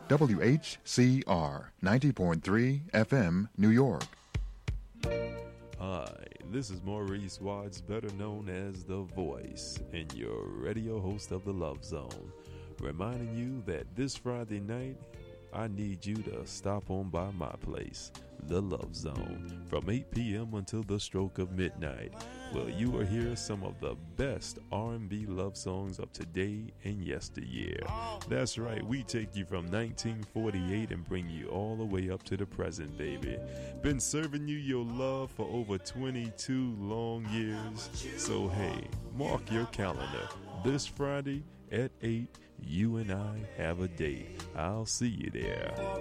WHCR 90.3 FM, New York. Hi, this is Maurice Watts, better known as The Voice, and your radio host of The Love Zone, reminding you that this Friday night, I need you to stop on by my place, The Love Zone, from 8 p.m. until the stroke of midnight, where you will hear some of the best R&B love songs of today and yesteryear. That's right, we take you from 1948 and bring you all the way up to the present, baby. Been serving you your love for over 22 long years, so hey, mark your calendar. This Friday at 8, you and I have a date. I'll see you there.